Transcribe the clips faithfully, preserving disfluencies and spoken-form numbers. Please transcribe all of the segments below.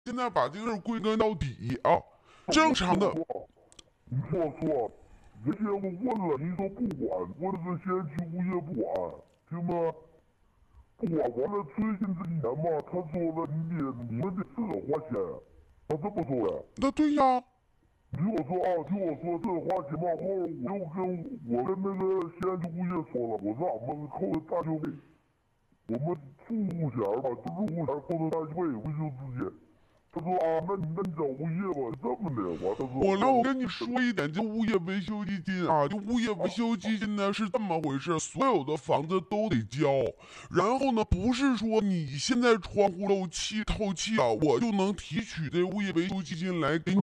现在把这个事归根到底啊，正常的。 你听我说，原先我问了，你说不管，我这个先去物业不管，行吗？不管完了，最近这一年嘛，他说了，你你们得自个花钱，他这么说的。 那对呀。 听我说啊，听我说，这花钱嘛，后来我又跟我跟那个西安区物业说了，我说俺们扣的大修费，我们住户钱吧，就入户钱扣的大修费，维修资金。他说啊，那你那你找物业吧，这么的。完，他说我那我跟你说一点，就物业维修基金啊，就物业维修基金呢是这么回事，所有的房子都得交。然后呢，不是说你现在窗户漏气透气了，我就能提取这物业维修基金来给你。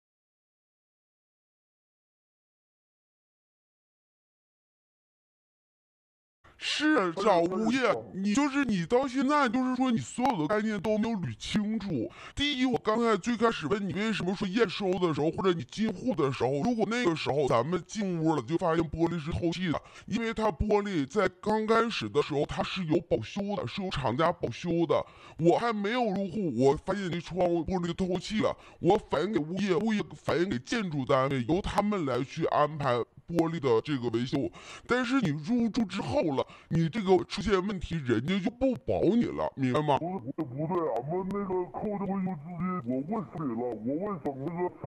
是找物业，你就是你到现在就是说你所有的概念都没有捋清楚。第一，我刚才最开始问你为什么说验收的时候或者你进户的时候，如果那个时候咱们进屋了就发现玻璃是透气的，因为它玻璃在刚开始的时候它是有保修的，是有厂家保修的。我还没有入户，我发现这窗户玻璃透气了，我反映给物业，物业反映给建筑单位，由他们来去安排玻璃的这个维修。但是你入住之后了，你这个出现问题，人家就不保你了，明白吗？ 不是不对，俺们那个扣的维修资金，我问谁了？我问省那个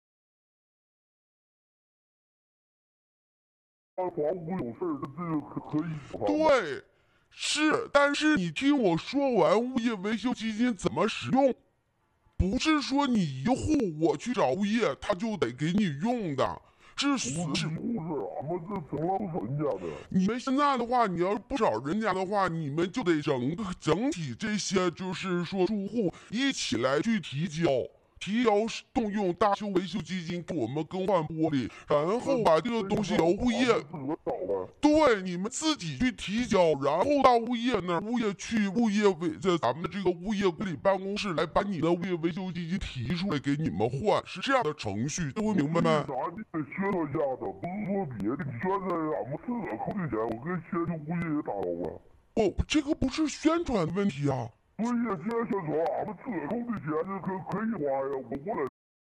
房屋有事儿，这个可可以。 对，是，但是你听我说完，物业维修基金怎么使用？不是说你一户我去找物业，他就得给你用的。是死是， 俺们这成了不少人家的。 你们现在的话，你要是不找人家的话，你们就得整个整体这些，就是说住户一起来去提交。提交动用大修维修基金给我们更换玻璃，然后把这个东西由物业，对，你们自己去提交，然后到物业那儿，物业去物业维这咱们的这个物业管理办公室来把你的物业维修基金提出来给你们换，是这样的程序，各位明白吗？ 啥你得宣传一下子，不是说别的，你宣传俺们自个扣的钱，我跟先去物业也打招呼。 哦，这个不是宣传的问题啊。 对呀，现在宣传俺们自个扣的钱，这可可以花呀，我过来。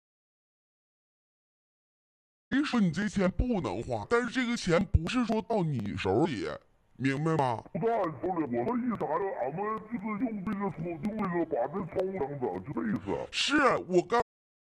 谁说你这钱不能花？但是这个钱不是说到你手里，明白吗？ 不到俺手里，我说意思啥呢？俺们就是用这个窗，用这个把这窗户整整，就这意思。 是我刚